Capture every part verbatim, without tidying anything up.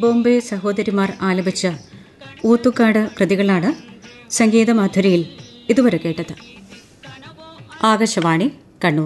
ബോംബെ സഹോദരിമാർ ആലപിച്ച ഊത്തുകാട് കൃതികളാണ് സംഗീതമാധുരിയിൽ ഇതുവരെ കേട്ടത്. ആകാശവാണി കണ്ണൂർ.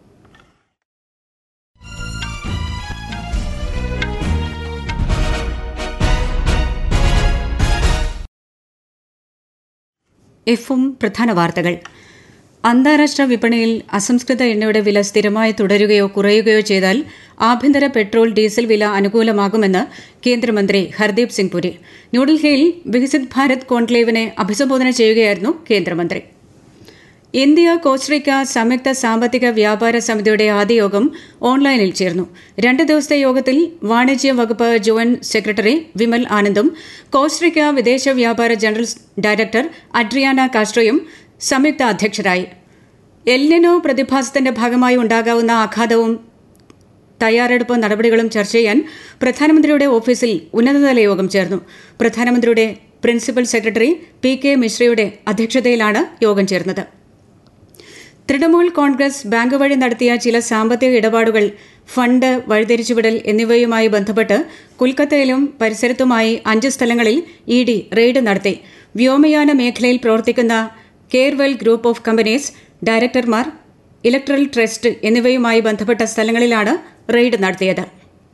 എഫും പ്രധാന വാർത്തകൾ. അന്താരാഷ്ട്ര വിപണിയിൽ അസംസ്കൃത എണ്ണയുടെ വില സ്ഥിരമായി തുടരുകയോ കുറയുകയോ ചെയ്താൽ ആഭ്യന്തര പെട്രോൾ ഡീസൽ വില അനുകൂലമാകുമെന്ന് കേന്ദ്രമന്ത്രി ഹർദീപ് സിംഗ് പുരി. ന്യൂഡൽഹിയിൽ വികസിത് ഭാരത് കോൺക്ലേവിനെ അഭിസംബോധന ചെയ്യുകയായിരുന്നു കേന്ദ്രമന്ത്രി. ഇന്ത്യ കോസ്റ്ററിക്ക സംയുക്ത സാമ്പത്തിക വ്യാപാര സമിതിയുടെ ആദ്യ യോഗം ഓൺലൈനിൽ ചേർന്നു. രണ്ട് ദിവസത്തെ യോഗത്തിൽ വാണിജ്യ വകുപ്പ് ജോയിന്റ് സെക്രട്ടറി വിമൽ ആനന്ദും കോസ്റ്ററിക്ക വിദേശ വ്യാപാര ജനറൽ ഡയറക്ടർ അഡ്രിയാന കാസ്ട്രോയും സംയുക്ത അധ്യക്ഷരായി. എൽനിനോ പ്രതിഭാസത്തിന്റെ ഭാഗമായി ഉണ്ടാകാവുന്ന ആഘാതവും തയ്യാറെടുപ്പ് നടപടികളും ചർച്ച ചെയ്യാൻ പ്രധാനമന്ത്രിയുടെ ഓഫീസിൽ ഉന്നതതല യോഗം ചേർന്നു. പ്രധാനമന്ത്രിയുടെ പ്രിൻസിപ്പൽ സെക്രട്ടറി പി കെ മിശ്രയുടെ അധ്യക്ഷതയിലാണ് യോഗം ചേർന്നത്. തൃണമൂൽ കോൺഗ്രസ് ബാങ്ക് വഴി നടത്തിയ ചില സാമ്പത്തിക ഇടപാടുകൾ, ഫണ്ട് വഴിതിരിച്ചുവിടൽ എന്നിവയുമായി ബന്ധപ്പെട്ട് കൊൽക്കത്തയിലും പരിസരത്തുമായി അഞ്ച് സ്ഥലങ്ങളിൽ ഇ ഡി റെയ്ഡ് നടത്തി. വ്യോമയാന മേഖലയിൽ പ്രവർത്തിക്കുന്ന Carewell group of companies, ഡയറക്ടർമാർ, electoral trust എന്നിവയുമായി ബന്ധപ്പെട്ട സ്ഥലങ്ങളിലാണ് റെയ്ഡ് നടത്തിയത്.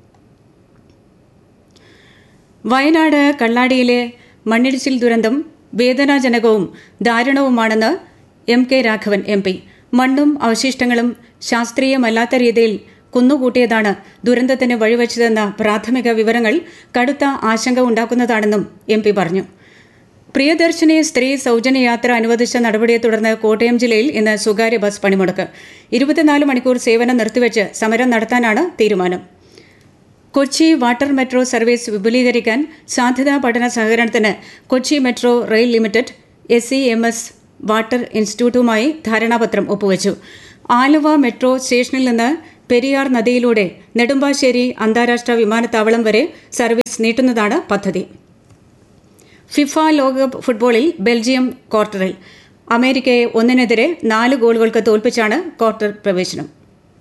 വയനാട് കള്ളാടിയിലെ മണ്ണിടിച്ചിൽ ദുരന്തം വേദനാജനകവും ദാരുണവുമാണെന്ന് M K Raghavan M P. മണ്ണും അവശിഷ്ടങ്ങളും ശാസ്ത്രീയമല്ലാത്ത രീതിയിൽ കുന്നുകൂട്ടിയതാണ് ദുരന്തത്തിന് വഴിവെച്ചതെന്ന പ്രാഥമിക വിവരങ്ങൾ കടുത്ത ആശങ്ക ഉണ്ടാക്കുന്നതാണെന്നും എം പി പറഞ്ഞു. പ്രിയദർശിനി സ്ത്രീ സൗജന്യ യാത്ര അനുവദിച്ച നടപടിയെ തുടർന്ന് കോട്ടയം ജില്ലയിൽ ഇന്ന് സ്വകാര്യ ബസ് പണിമുടക്ക്. ഇരുപത്തിനാല് മണിക്കൂർ സേവനം നിർത്തിവെച്ച് സമരം നടത്താനാണ് തീരുമാനം. കൊച്ചി വാട്ടർ മെട്രോ സർവീസ് വിപുലീകരിക്കാൻ സാധ്യതാ പഠന സഹകരണത്തിന് Kochi metro rail limited S E M S water ഇൻസ്റ്റിറ്റ്യൂട്ടുമായി ധാരണാപത്രം ഒപ്പുവച്ചു. ആലുവ മെട്രോ സ്റ്റേഷനിൽ നിന്ന് പെരിയാർ നദിയിലൂടെ നെടുമ്പാശ്ശേരി അന്താരാഷ്ട്ര വിമാനത്താവളം വരെ സർവീസ് നീട്ടുന്നതാണ് പദ്ധതി. ഫിഫ ലോകകപ്പ് ഫുട്ബോളിൽ ബെൽജിയം ക്വാർട്ടറിൽ. അമേരിക്കയെ ഒന്നിനെതിരെ നാല് ഗോളുകൾക്ക് തോൽപ്പിച്ചാണ് ക്വാർട്ടർ പ്രവേശനം.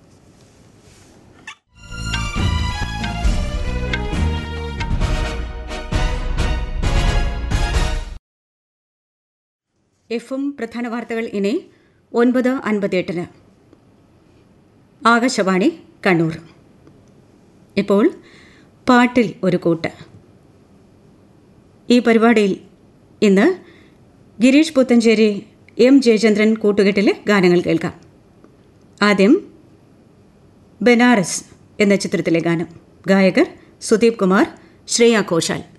എഫും പ്രധാന വാർത്തകൾ ഇനി ഒൻപത് അൻപത്തിയെട്ടിന്. ആകാശവാണി കണ്ണൂർ. ഇപ്പോൾ പാട്ടിൽ ഒരു കൂട്ട്. ഈ പരിപാടിയിൽ ഇന്ന് ഗിരീഷ് പുത്തഞ്ചേരി, എം ജയചന്ദ്രൻ കൂട്ടുകെട്ടിലെ ഗാനങ്ങൾ കേൾക്കാം. ആദ്യം ബനാറസ് എന്ന ചിത്രത്തിലെ ഗാനം. ഗായകർ സുദീപ് കുമാർ, ശ്രേയ ഘോഷാൽ.